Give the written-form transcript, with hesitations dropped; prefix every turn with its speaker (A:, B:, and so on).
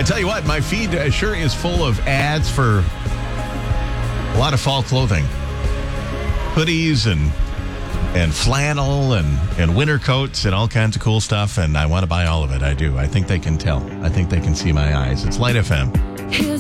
A: I tell you what, my feed sure is full of ads for a lot of fall clothing. Hoodies and flannel and winter coats and all kinds of cool stuff. And I want to buy all of it. I do. I think they can tell. I think they can see my eyes. It's Light FM.